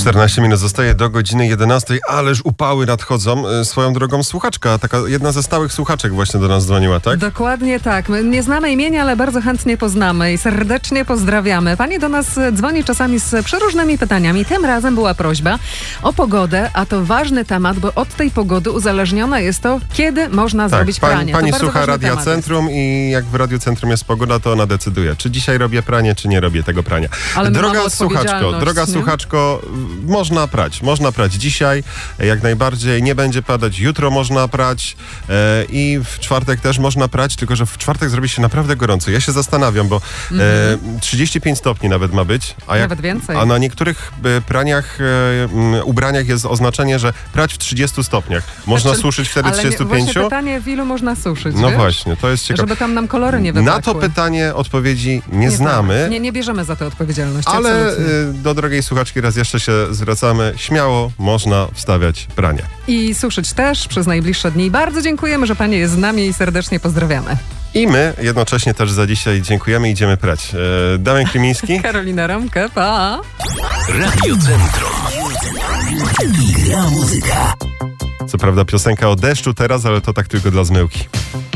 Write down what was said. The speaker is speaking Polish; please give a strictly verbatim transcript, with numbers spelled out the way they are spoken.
czternaście minut zostaje do godziny jedenastej, ależ upały nadchodzą. Swoją drogą słuchaczka, taka jedna ze stałych słuchaczek właśnie do nas dzwoniła, tak? Dokładnie tak. My nie znamy imienia, ale bardzo chętnie poznamy i serdecznie pozdrawiamy. Pani do nas dzwoni czasami z przeróżnymi pytaniami. Tym razem była prośba o pogodę, a to ważny temat, bo od tej pogody uzależnione jest to, kiedy można tak, zrobić pani, pranie. Pani to słucha Radia Centrum i jak w Radiu Centrum jest pogoda, to ona decyduje, czy dzisiaj robię pranie, czy nie robię tego prania. Ale droga słuchaczko, droga nie? słuchaczko, można prać, można prać dzisiaj, jak najbardziej, nie będzie padać, jutro można prać e, i w czwartek też można prać, tylko że w czwartek zrobi się naprawdę gorąco. Ja się zastanawiam, bo mm-hmm. e, trzydzieści pięć stopni nawet ma być, a, jak, nawet więcej. a na niektórych e, praniach, e, ubraniach jest oznaczenie, że prać w trzydziestu stopniach. Można znaczy, suszyć wtedy ale trzydziestu pięciu? Właśnie pytanie, w ilu można suszyć, No wiesz? właśnie, to jest ciekawe. Żeby tam nam kolory nie wypadły. Na to pytanie odpowiedzi nie, nie znamy. Nie, nie bierzemy za to odpowiedzialności. Ale absolutnie. do drogiej słuchaczki raz jeszcze się zwracamy. Śmiało można wstawiać pranie. I suszyć też przez najbliższe dni. Bardzo dziękujemy, że Pani jest z nami i serdecznie pozdrawiamy. I my jednocześnie też za dzisiaj dziękujemy i idziemy prać. E, Damian Klimiński. Karolina Romka, pa! Radio Centrum. I gra muzyka. Co prawda piosenka o deszczu teraz, ale to tak tylko dla zmyłki.